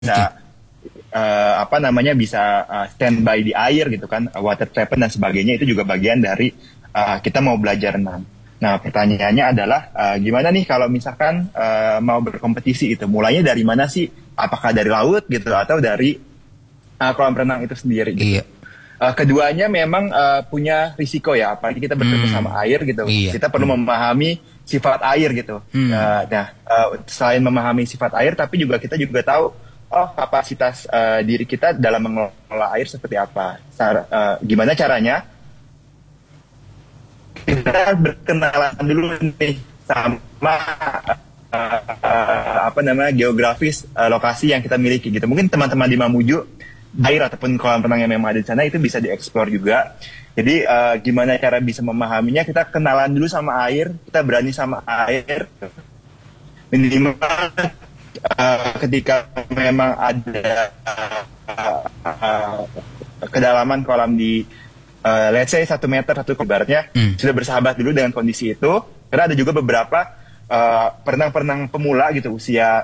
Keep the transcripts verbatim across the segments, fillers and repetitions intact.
Oke. uh, apa namanya bisa uh, standby di air gitu kan, uh, water treatment dan sebagainya, itu juga bagian dari uh, kita mau belajar renang. Nah, pertanyaannya adalah uh, gimana nih kalau misalkan uh, mau berkompetisi itu, mulainya dari mana sih? Apakah dari laut gitu atau dari uh, kolam renang itu sendiri gitu? Iya. Uh, keduanya memang uh, punya risiko ya, apalagi kita bertemu Hmm. sama air gitu. Iya. Kita perlu Hmm. memahami sifat air gitu. Hmm. Uh, nah, uh, selain memahami sifat air, tapi juga kita juga tahu oh kapasitas uh, diri kita dalam mengelola air seperti apa. Sar, uh, gimana caranya? Kita berkenalan dulu nih sama uh, uh, apa namanya geografis uh, lokasi yang kita miliki gitu. Mungkin teman-teman di Mamuju, air ataupun kolam renang yang memang ada di sana itu bisa dieksplor juga. Jadi uh, gimana cara bisa memahaminya? Kita kenalan dulu sama air, kita berani sama air. Minimal uh, ketika memang ada uh, uh, kedalaman kolam di uh, let's say satu meter satu ibaratnya, hmm. sudah bersahabat dulu dengan kondisi itu. Karena ada juga beberapa uh, perenang-perenang pemula gitu usia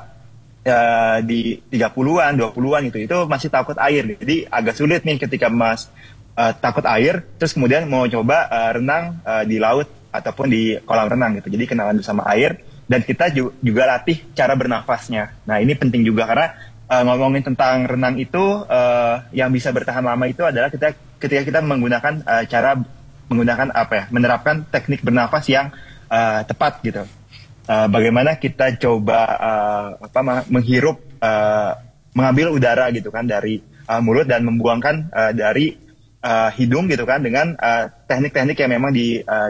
uh, di tiga puluhan, dua puluhan gitu, itu masih takut air. Jadi agak sulit nih ketika Mas uh, takut air, terus kemudian mau coba uh, renang uh, di laut ataupun di kolam renang gitu. Jadi kenalan dulu sama air, dan kita juga latih cara bernafasnya. Nah, ini penting juga karena uh, ngomongin tentang renang itu uh, yang bisa bertahan lama itu adalah kita ketika kita menggunakan uh, cara menggunakan apa ya, menerapkan teknik bernafas yang uh, tepat gitu. Uh, bagaimana kita coba uh, apa menghirup, uh, mengambil udara gitu kan dari uh, mulut dan membuangkan uh, dari uh, hidung gitu kan, dengan uh, teknik-teknik yang memang di uh,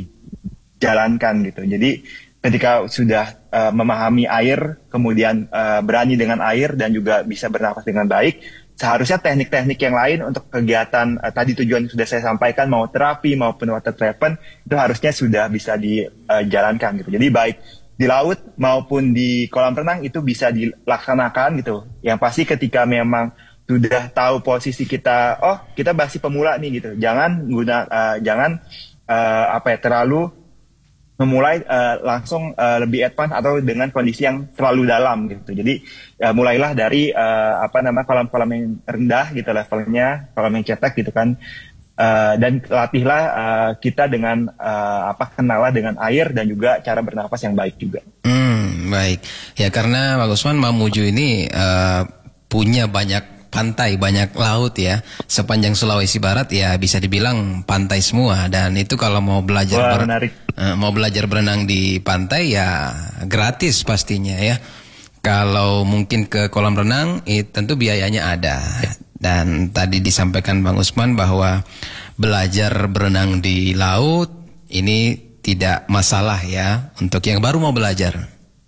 dijalankan gitu. Jadi ketika sudah uh, memahami air, kemudian uh, berani dengan air dan juga bisa bernafas dengan baik, seharusnya teknik-teknik yang lain untuk kegiatan uh, tadi tujuan sudah saya sampaikan, mau terapi maupun water treatment, itu harusnya sudah bisa dijalankan gitu. Jadi baik di laut maupun di kolam renang itu bisa dilaksanakan gitu. Yang pasti ketika memang sudah tahu posisi kita, oh kita masih pemula nih gitu, jangan guna uh, jangan uh, apa ya terlalu memulai uh, langsung uh, lebih advance atau dengan kondisi yang terlalu dalam gitu. Jadi uh, mulailah dari uh, apa nama kolam-kolam yang rendah gitu levelnya, kolam yang cetek gitu kan, uh, dan latihlah uh, kita dengan uh, apa kenalah dengan air dan juga cara bernafas yang baik juga. Hmm, baik. Ya karena Pak Usman, Mamuju ini uh, punya banyak pantai, banyak laut ya. Sepanjang Sulawesi Barat ya bisa dibilang pantai semua, dan itu kalau mau belajar Wah, ber- menarik. uh, mau belajar berenang di pantai ya gratis pastinya ya. Kalau mungkin ke kolam renang itu tentu biayanya ada. Dan tadi disampaikan Bang Usman bahwa belajar berenang di laut ini tidak masalah ya untuk yang baru mau belajar.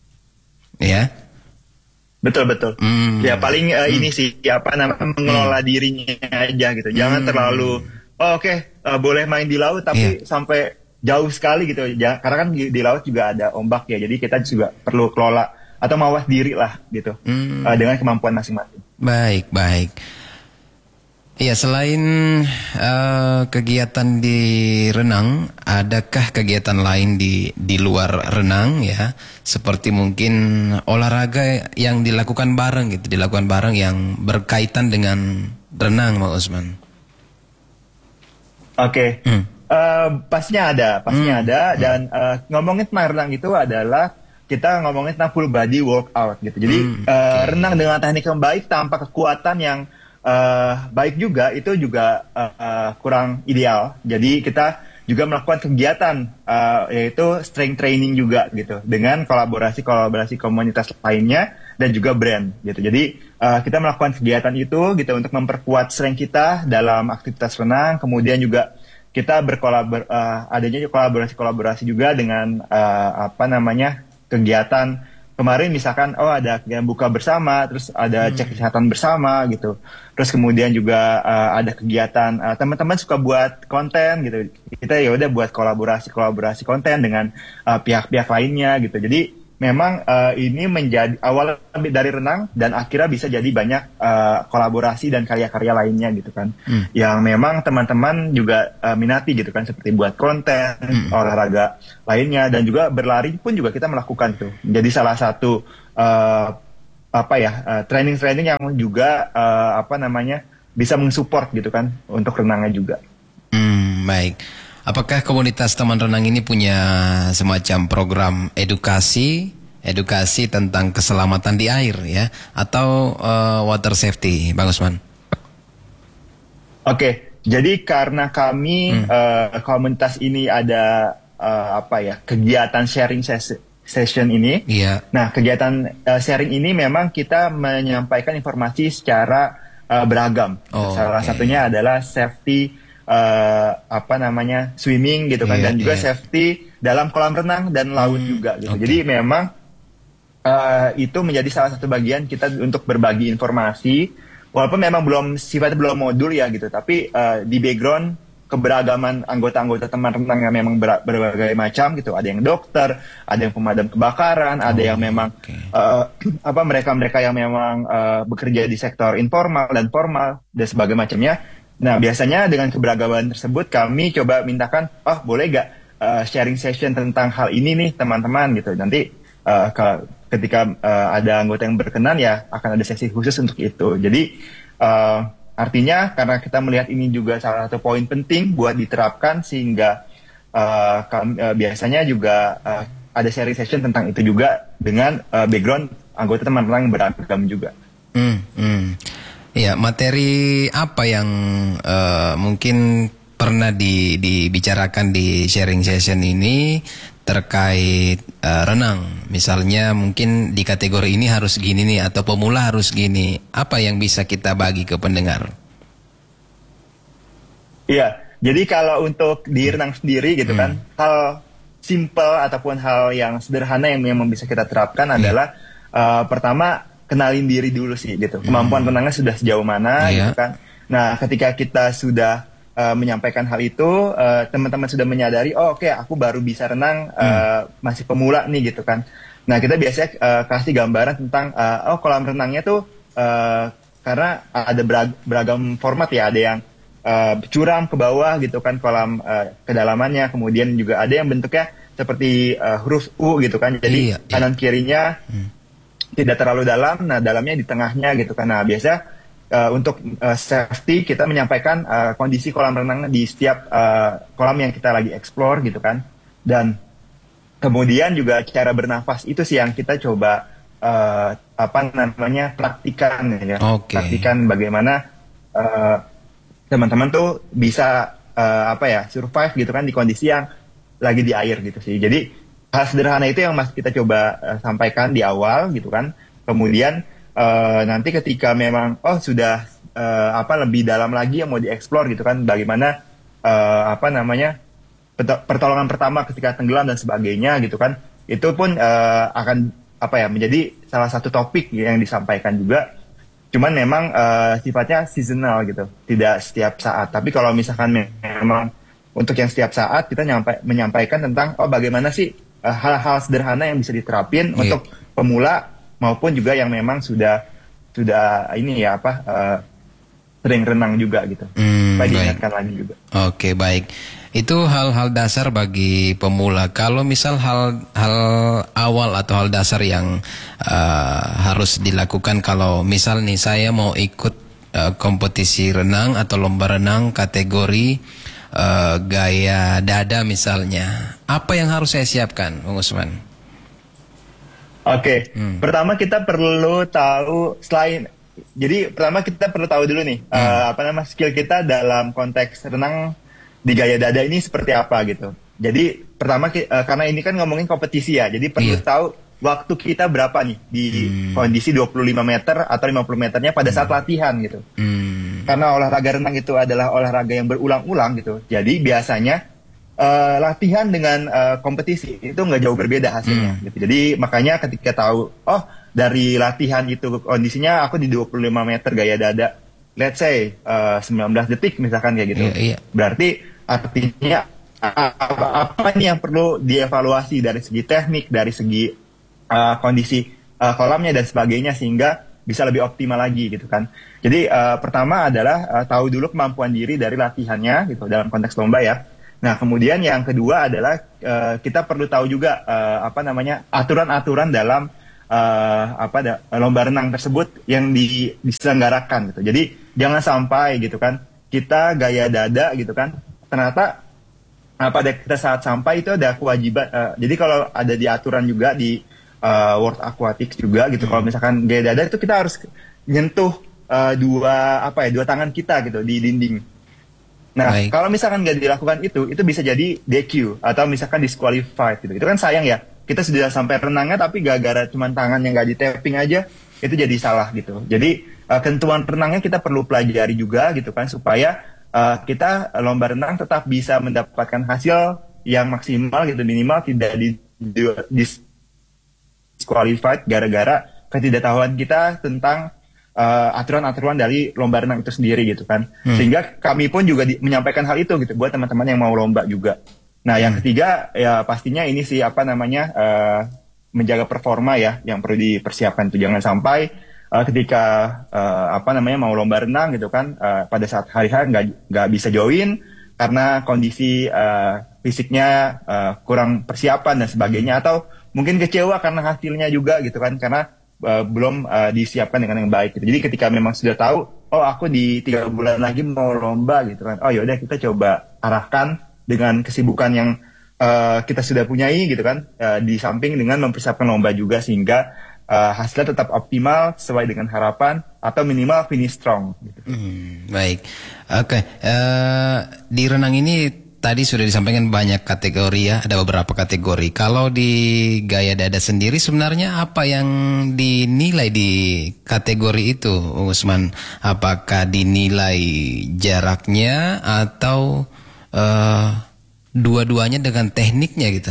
Ya. Betul betul. Hmm. Ya paling uh, hmm. ini sih apa namanya mengelola hmm. dirinya aja gitu. Jangan hmm. terlalu oh, oke okay, uh, boleh main di laut tapi yeah. sampai jauh sekali gitu. Ya, karena kan di, di laut juga ada ombak ya. Jadi kita juga perlu kelola atau mawas diri lah gitu. Hmm. Uh, dengan kemampuan masing-masing. Baik, baik. Iya, selain uh, kegiatan di renang, adakah kegiatan lain di di luar renang ya? Seperti mungkin olahraga yang dilakukan bareng gitu, dilakukan bareng yang berkaitan dengan renang, Pak Usman. Oke, okay. hmm. uh, pastinya ada, pastinya hmm. ada. Dan uh, ngomongin tentang renang itu adalah kita ngomongin tentang full body workout gitu. Jadi hmm. uh, okay. renang dengan teknik yang baik tanpa kekuatan yang Uh, baik juga itu juga uh, uh, kurang ideal. Jadi kita juga melakukan kegiatan uh, yaitu strength training juga gitu dengan kolaborasi-kolaborasi komunitas lainnya dan juga brand gitu. Jadi uh, kita melakukan kegiatan itu gitu untuk memperkuat strength kita dalam aktivitas renang. Kemudian juga kita berkolabor uh, adanya kolaborasi-kolaborasi juga dengan uh, apa namanya kegiatan. Kemarin misalkan, oh ada kegiatan buka bersama, terus ada hmm. cek kesehatan bersama gitu. Terus kemudian juga uh, ada kegiatan, uh, teman-teman suka buat konten gitu. Kita ya udah buat kolaborasi-kolaborasi konten dengan uh, pihak-pihak lainnya gitu. Jadi memang uh, ini menjadi awal dari renang dan akhirnya bisa jadi banyak uh, kolaborasi dan karya-karya lainnya gitu kan. Hmm. Yang memang teman-teman juga uh, minati gitu kan, seperti buat konten, hmm. olahraga lainnya, dan juga berlari pun juga kita melakukan tuh. Jadi salah satu uh, apa ya uh, training-training yang juga uh, apa namanya bisa mensupport gitu kan untuk renangnya juga. Hmm, baik. Apakah komunitas teman renang ini punya semacam program edukasi, edukasi tentang keselamatan di air ya, atau uh, water safety, Bang Usman? Oke, jadi karena kami hmm. uh, komunitas ini ada uh, apa ya kegiatan sharing ses- session ini. Iya. Nah, kegiatan uh, sharing ini memang kita menyampaikan informasi secara uh, beragam. Oh, Salah okay. satunya adalah safety uh, apa namanya swimming gitu kan, iya, dan juga iya. safety dalam kolam renang dan laut hmm, juga gitu. Okay. Jadi memang uh, itu menjadi salah satu bagian kita untuk berbagi informasi. Walaupun memang belum sifatnya belum modul ya gitu, tapi uh, di background keberagaman anggota-anggota teman renang yang memang ber- berbagai macam gitu. Ada yang dokter, ada yang pemadam kebakaran, oh, ada yang memang okay. uh, apa mereka-mereka yang memang uh, bekerja di sektor informal dan formal dan sebagainya macamnya. Nah, biasanya dengan keberagaman tersebut kami coba mintakan, oh boleh gak uh, sharing session tentang hal ini nih teman-teman gitu. Nanti uh, ke ketika uh, ada anggota yang berkenan ya akan ada sesi khusus untuk itu. Jadi uh, artinya karena kita melihat ini juga salah satu poin penting buat diterapkan sehingga uh, kami, uh, biasanya juga uh, ada sharing session tentang itu juga dengan uh, background anggota teman-teman yang beragam juga. Hmm, hmm. Ya, materi apa yang uh, mungkin pernah di, dibicarakan di sharing session ini terkait uh, renang? Misalnya mungkin di kategori ini harus gini nih, atau pemula harus gini. Apa yang bisa kita bagi ke pendengar? Iya, jadi kalau untuk di renang sendiri gitu hmm. kan, hal simple ataupun hal yang sederhana yang memang bisa kita terapkan hmm. adalah uh, pertama kenalin diri dulu sih gitu. Kemampuan hmm. renangnya sudah sejauh mana yeah. gitu kan. Nah, ketika kita sudah Uh, menyampaikan hal itu, uh, teman-teman sudah menyadari, oh oke, okay, aku baru bisa renang, uh, hmm. masih pemula nih gitu kan. Nah, kita biasanya uh, kasih gambaran tentang, uh, oh kolam renangnya tuh, uh, karena ada berag- beragam format ya, ada yang uh, curam ke bawah gitu kan, kolam uh, kedalamannya, kemudian juga ada yang bentuknya seperti uh, huruf U gitu kan, jadi iya, kanan iya. kirinya hmm. tidak terlalu dalam, nah dalamnya di tengahnya gitu kan. Nah, biasa Uh, untuk uh, safety kita menyampaikan uh, kondisi kolam renang di setiap uh, kolam yang kita lagi explore gitu kan, dan kemudian juga cara bernafas itu sih yang kita coba uh, apa namanya praktikan ya, okay. praktikan bagaimana uh, teman-teman tuh bisa uh, apa ya survive gitu kan di kondisi yang lagi di air gitu sih. Jadi hal sederhana itu yang mas kita coba uh, sampaikan di awal gitu kan, kemudian Uh, nanti ketika memang oh sudah uh, apa lebih dalam lagi yang mau dieksplor gitu kan, bagaimana uh, apa namanya pertolongan pertama ketika tenggelam dan sebagainya gitu kan, itu pun uh, akan apa ya menjadi salah satu topik yang disampaikan juga. Cuman memang uh, sifatnya seasonal gitu, tidak setiap saat. Tapi kalau misalkan memang untuk yang setiap saat kita nyampai, menyampaikan tentang oh bagaimana sih uh, hal-hal sederhana yang bisa diterapin yeah. untuk pemula maupun juga yang memang sudah sudah ini ya apa uh, sering renang juga gitu. Hmm, baik diingatkan lagi juga. Oke, baik. Itu hal-hal dasar bagi pemula. Kalau misal hal hal awal atau hal dasar yang uh, harus dilakukan kalau misal nih saya mau ikut uh, kompetisi renang atau lomba renang kategori uh, gaya dada misalnya, apa yang harus saya siapkan, Bang Usman? Oke, okay. hmm. pertama kita perlu tahu selain, jadi pertama kita perlu tahu dulu nih hmm. uh, apa nama skill kita dalam konteks renang di gaya dada ini seperti apa gitu. Jadi pertama uh, karena ini kan ngomongin kompetisi ya, jadi perlu yeah. tahu waktu kita berapa nih di hmm. kondisi dua puluh lima meter atau lima puluh meternya pada saat hmm. latihan gitu. Hmm. Karena olahraga renang itu adalah olahraga yang berulang-ulang gitu. Jadi biasanya Uh, latihan dengan uh, kompetisi itu nggak jauh berbeda hasilnya. Hmm. Gitu. Jadi makanya ketika tahu, oh dari latihan itu kondisinya aku di dua puluh lima meter gaya dada, let's say uh, sembilan belas detik misalkan kayak gitu. Yeah, yeah. Berarti artinya apa, apa nih yang perlu dievaluasi dari segi teknik, dari segi uh, kondisi uh, kolamnya dan sebagainya sehingga bisa lebih optimal lagi gitu kan. Jadi uh, pertama adalah uh, tahu dulu kemampuan diri dari latihannya gitu dalam konteks lomba ya. Nah, kemudian yang kedua adalah uh, kita perlu tahu juga uh, apa namanya aturan-aturan dalam uh, apa ada lomba renang tersebut yang di, diselenggarakan gitu. Jadi jangan sampai gitu kan kita gaya dada gitu kan, ternyata uh, pada kita saat sampai itu ada kewajiban. Uh, jadi kalau ada di aturan juga di uh, World Aquatics juga gitu, hmm. kalau misalkan gaya dada itu kita harus nyentuh uh, dua apa ya dua tangan kita gitu di dinding. Nah, baik. Kalau misalkan nggak dilakukan itu, itu bisa jadi D Q atau misalkan disqualified gitu. Itu kan sayang ya. Kita sudah sampai renangnya tapi gara-gara cuma tangan yang nggak di tapping aja, itu jadi salah gitu. Jadi uh, ketentuan renangnya kita perlu pelajari juga gitu kan supaya uh, kita lomba renang tetap bisa mendapatkan hasil yang maksimal gitu, minimal tidak di, di disqualified gara-gara ketidaktahuan kita tentang Uh, aturan-aturan dari lomba renang itu sendiri gitu kan, hmm. sehingga kami pun juga di, menyampaikan hal itu gitu buat teman-teman yang mau lomba juga. Nah, hmm. yang ketiga ya pastinya ini sih apa namanya uh, menjaga performa ya yang perlu dipersiapkan tuh, jangan sampai uh, ketika uh, apa namanya mau lomba renang gitu kan uh, pada saat hari H nggak nggak bisa join karena kondisi uh, fisiknya uh, kurang persiapan dan sebagainya, atau mungkin kecewa karena hasilnya juga gitu kan karena Uh, belum uh, disiapkan dengan yang baik gitu. Jadi ketika memang sudah tahu, oh aku di tiga bulan lagi mau lomba gitu kan, oh yaudah kita coba arahkan dengan kesibukan yang uh, kita sudah punyai gitu kan, uh, di samping dengan mempersiapkan lomba juga sehingga uh, hasilnya tetap optimal sesuai dengan harapan atau minimal finish strong gitu. Hmm, baik, oke. Okay. Uh, di renang ini tadi sudah disampaikan banyak kategori ya, ada beberapa kategori. Kalau di gaya dada sendiri sebenarnya apa yang dinilai di kategori itu, Usman? Apakah dinilai jaraknya atau uh, dua-duanya dengan tekniknya gitu?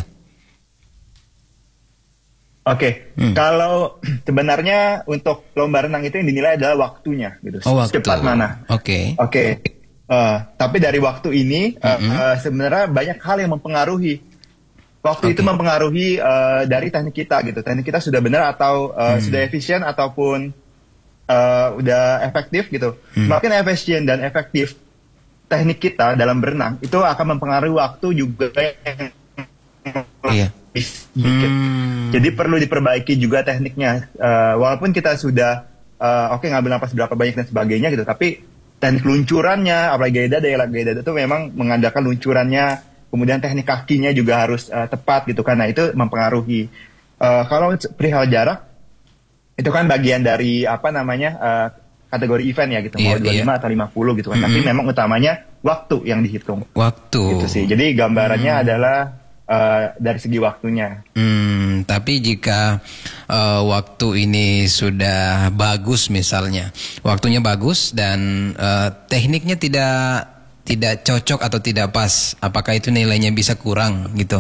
Oke, okay. hmm. kalau sebenarnya untuk lomba renang itu yang dinilai adalah waktunya gitu. Oh, waktu. Secepat mana? Oke. Okay. Oke. Okay. Uh, tapi dari waktu ini uh, mm-hmm. uh, sebenarnya banyak hal yang mempengaruhi. Waktu okay. itu mempengaruhi uh, dari teknik kita gitu. Teknik kita sudah benar atau uh, mm. sudah efisien ataupun uh, udah efektif gitu. Mm. Makin efisien dan efektif teknik kita dalam berenang itu akan mempengaruhi waktu juga yang yeah. sedikit. Mm. Jadi perlu diperbaiki juga tekniknya. Uh, walaupun kita sudah uh, oke okay, ngambil napas berapa banyak dan sebagainya gitu, tapi teknik luncurannya, apalagi gaya dada ya, gaya dada itu memang mengandalkan luncurannya, kemudian teknik kakinya juga harus uh, tepat gitu kan, nah itu mempengaruhi. Uh, kalau perihal jarak, itu kan bagian dari apa namanya uh, kategori event ya gitu, yeah, mau dua puluh lima yeah. atau lima puluh gitu kan, mm-hmm. tapi memang utamanya waktu yang dihitung. Waktu. Gitu sih, jadi gambarannya mm. adalah uh, dari segi waktunya. Hmm, tapi jika uh, waktu ini sudah bagus misalnya, waktunya bagus dan uh, tekniknya tidak tidak cocok atau tidak pas, apakah itu nilainya bisa kurang gitu?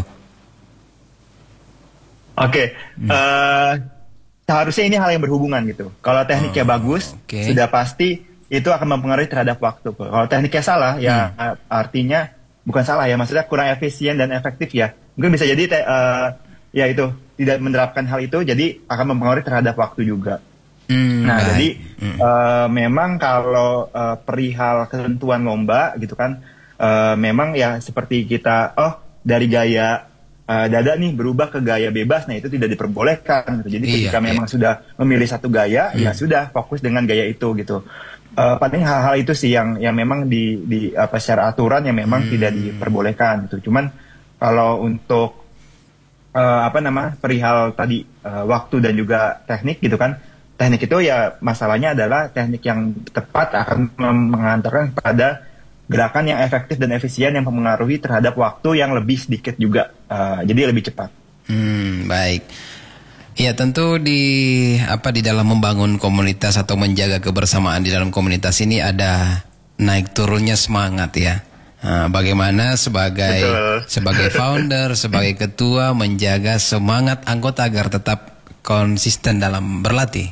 Oke, okay. hmm. uh, seharusnya ini hal yang berhubungan gitu. Kalau tekniknya oh, bagus, okay. sudah pasti itu akan mempengaruhi terhadap waktu. Kalau tekniknya salah, ya hmm. artinya bukan salah ya, maksudnya kurang efisien dan efektif ya. Mungkin bisa jadi te, uh, ya itu tidak menerapkan hal itu, jadi akan mempengaruhi terhadap waktu juga. Hmm, nah, baik. Jadi hmm. uh, memang kalau uh, perihal ketentuan lomba gitu kan, uh, memang ya seperti kita, oh dari gaya uh, dada nih berubah ke gaya bebas, nah itu tidak diperbolehkan. Gitu. Jadi iya, ketika iya. memang sudah memilih satu gaya, hmm. ya sudah fokus dengan gaya itu gitu. Uh, paling hal-hal itu sih yang yang memang di, di apa secara aturan yang memang hmm. tidak diperbolehkan gitu. Cuman kalau untuk uh, apa nama perihal tadi uh, waktu dan juga teknik gitu kan, teknik itu ya masalahnya adalah teknik yang tepat akan mengantarkan pada gerakan yang efektif dan efisien yang mempengaruhi terhadap waktu yang lebih sedikit juga, uh, jadi lebih cepat. Hmm, baik. Ya tentu di apa di dalam membangun komunitas atau menjaga kebersamaan di dalam komunitas ini ada naik turunnya semangat ya. Nah, bagaimana sebagai Betul. sebagai founder, sebagai ketua menjaga semangat anggota agar tetap konsisten dalam berlatih?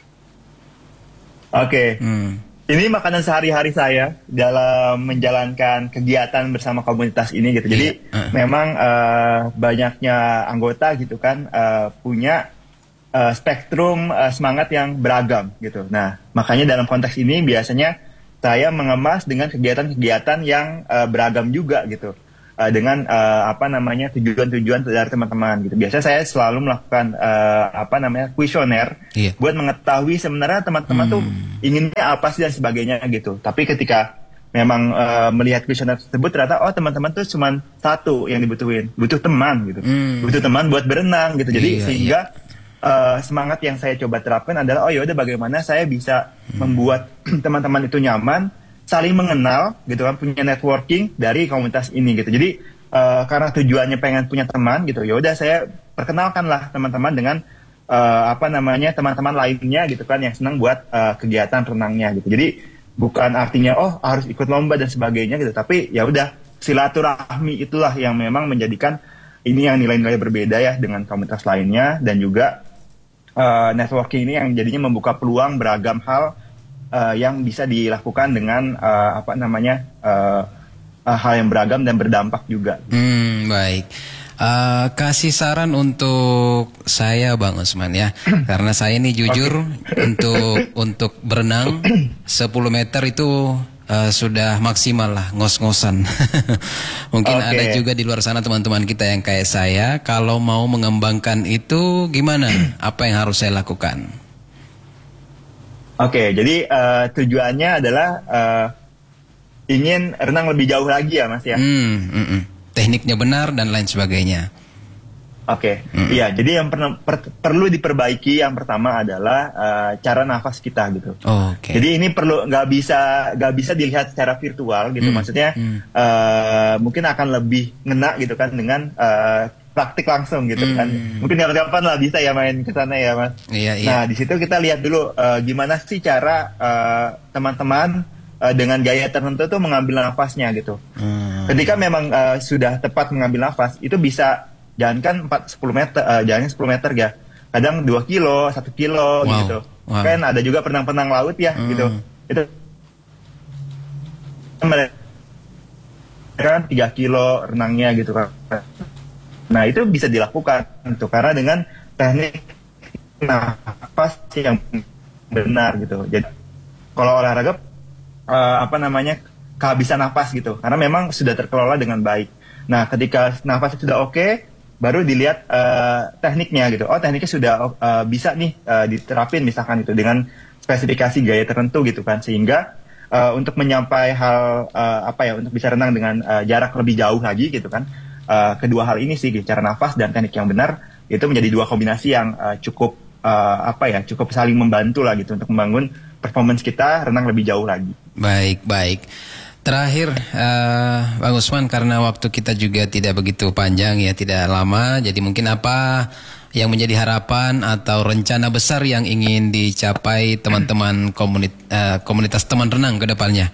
Oke, okay. hmm. ini makanan sehari-hari saya dalam menjalankan kegiatan bersama komunitas ini gitu. Jadi yeah. uh. memang uh, banyaknya anggota gitu kan uh, punya uh, spektrum uh, semangat yang beragam gitu. Nah, makanya dalam konteks ini biasanya saya mengemas dengan kegiatan-kegiatan yang uh, beragam juga gitu. uh, dengan uh, apa namanya tujuan-tujuan dari teman-teman gitu. Biasanya saya selalu melakukan uh, apa namanya kuesioner Iya. buat mengetahui sebenarnya teman-teman Hmm. tuh inginnya apa sih dan sebagainya gitu. Tapi ketika memang uh, melihat kuesioner tersebut ternyata oh teman-teman tuh cuma satu yang dibutuhin, butuh teman gitu, Hmm. butuh teman buat berenang gitu. Jadi Iya, sehingga uh, semangat yang saya coba terapkan adalah oh yaudah bagaimana saya bisa membuat teman-teman itu nyaman, saling mengenal gitu kan, punya networking dari komunitas ini gitu. Jadi uh, karena tujuannya pengen punya teman gitu, yaudah saya perkenalkanlah teman-teman dengan uh, apa namanya teman-teman lainnya gitu kan yang senang buat uh, kegiatan renangnya gitu. Jadi bukan artinya oh harus ikut lomba dan sebagainya gitu, tapi ya udah silaturahmi itulah yang memang menjadikan ini yang nilai-nilai berbeda ya dengan komunitas lainnya, dan juga uh, networking ini yang jadinya membuka peluang beragam hal uh, yang bisa dilakukan dengan uh, apa namanya uh, uh, hal yang beragam dan berdampak juga. Hmm, baik. Uh, kasih saran untuk saya Bang Usman ya, karena saya ini jujur okay. untuk untuk berenang sepuluh meter itu uh, sudah maksimal lah, ngos-ngosan. Mungkin Okay. ada juga di luar sana teman-teman kita yang kayak saya, kalau mau mengembangkan itu gimana? Apa yang harus saya lakukan? Oke, okay, jadi uh, tujuannya adalah uh, ingin renang lebih jauh lagi ya Mas ya. Hmm, mm -mm. Tekniknya benar dan lain sebagainya. Oke, okay. Mm. Iya. Jadi yang per per perlu diperbaiki yang pertama adalah uh, cara nafas kita gitu. Oh, Oke. Okay. Jadi ini perlu nggak bisa nggak bisa dilihat secara virtual gitu. Mm. Maksudnya mm. Uh, mungkin akan lebih ngena gitu kan dengan uh, praktik langsung gitu mm. kan. Mungkin kapan-kapan lah bisa ya main ke sana ya Mas. Iya, iya. Nah di situ kita lihat dulu uh, gimana sih cara uh, teman-teman uh, dengan gaya tertentu tuh mengambil nafasnya gitu. Hmm. Ketika memang uh, sudah tepat mengambil nafas, itu bisa jangankan empat sepuluh meter, uh, jangan sepuluh meter ya. Kadang dua kilo, satu kilo Wow. gitu. Wow. Kan ada juga penang-penang laut ya Hmm. gitu. Itu kan tiga kilo renangnya gitu kan. Nah, itu bisa dilakukan gitu karena dengan teknik nafas yang benar gitu. Jadi kalau olahraga uh, apa namanya kehabisan nafas gitu, karena memang sudah terkelola dengan baik. Nah, ketika nafas sudah oke, okay, baru dilihat uh, tekniknya gitu. Oh, tekniknya sudah uh, bisa nih uh, diterapin misalkan itu dengan spesifikasi gaya tertentu gitu kan, sehingga uh, untuk menyampai hal uh, apa ya, untuk bisa renang dengan uh, jarak lebih jauh lagi gitu kan. Uh, kedua hal ini sih, cara nafas dan teknik yang benar itu menjadi dua kombinasi yang uh, cukup uh, apa ya, cukup saling membantu lah gitu untuk membangun performance kita renang lebih jauh lagi. Baik, baik. Terakhir, uh, Bang Usman, karena waktu kita juga tidak begitu panjang ya, tidak lama, jadi mungkin apa yang menjadi harapan atau rencana besar yang ingin dicapai teman-teman komunit, uh, komunitas teman renang ke depannya?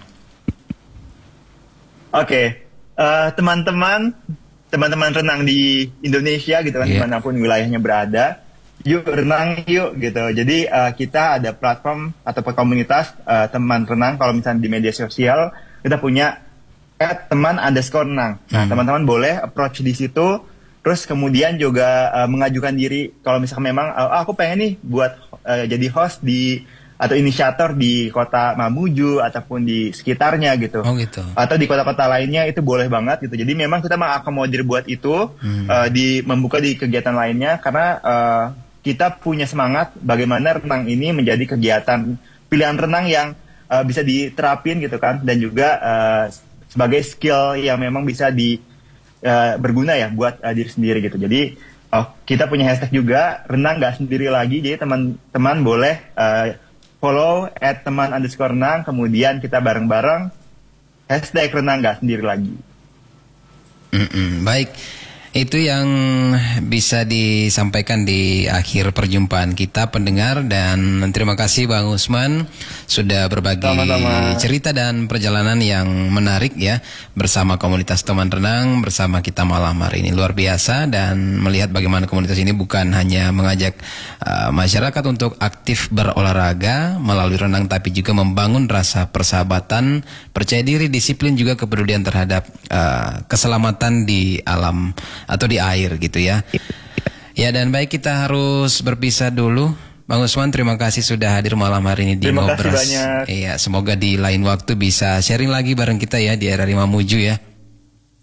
Oke, okay. uh, teman-teman, teman-teman renang di Indonesia gitu kan, yeah. dimanapun wilayahnya berada, yuk renang yuk gitu. Jadi uh, kita ada platform atau komunitas uh, teman renang. Kalau misalnya di media sosial kita punya at teman underscore renang. Nah, hmm. teman-teman boleh approach di situ. Terus kemudian juga uh, mengajukan diri kalau misalnya memang uh, aku pengen nih buat uh, jadi host di atau inisiator di kota Mamuju ataupun di sekitarnya gitu. Oh gitu. Atau di kota-kota lainnya, itu boleh banget gitu. Jadi memang kita mengakomodir buat itu, hmm. uh, di membuka di kegiatan lainnya karena uh, kita punya semangat bagaimana renang ini menjadi kegiatan pilihan renang yang uh, bisa diterapin gitu kan, dan juga uh, sebagai skill yang memang bisa di uh, berguna ya buat uh, diri sendiri gitu. Jadi uh, kita punya hashtag juga, renang nggak sendiri lagi. Jadi teman-teman boleh uh, follow at teman underscore renang, kemudian kita bareng-bareng hashtag renang nggak sendiri lagi. Mm-mm, baik. Itu yang bisa disampaikan di akhir perjumpaan kita pendengar, dan terima kasih Bang Usman sudah berbagi Sama-sama. cerita dan perjalanan yang menarik ya bersama komunitas teman renang bersama kita malam hari ini. Luar biasa, dan melihat bagaimana komunitas ini bukan hanya mengajak uh, masyarakat untuk aktif berolahraga melalui renang, tapi juga membangun rasa persahabatan, percaya diri, disiplin, juga kepedulian terhadap uh, keselamatan di alam atau di air gitu ya. Ya, dan baik, kita harus berpisah dulu. Bang Usman, terima kasih sudah hadir malam hari ini di Terima Ngobras. kasih banyak. Iya, semoga di lain waktu bisa sharing lagi bareng kita ya di era Mamuju ya.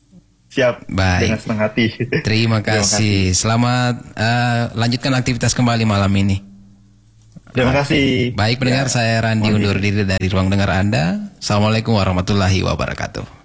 Siap. Baik. Dengan senang hati. Terima kasih. Selamat uh, lanjutkan aktivitas kembali malam ini. Terima kasih. Baik pendengar, Ya. saya Randi undur diri dari ruang dengar Anda. Assalamualaikum warahmatullahi wabarakatuh.